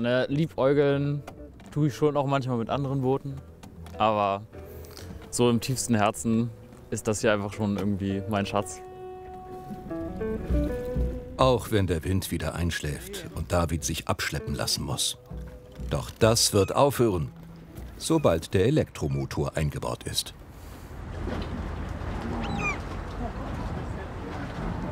Ne, liebäugeln tue ich schon auch manchmal mit anderen Booten. Aber so im tiefsten Herzen ist das hier einfach schon irgendwie mein Schatz. Auch wenn der Wind wieder einschläft und David sich abschleppen lassen muss. Doch das wird aufhören, sobald der Elektromotor eingebaut ist.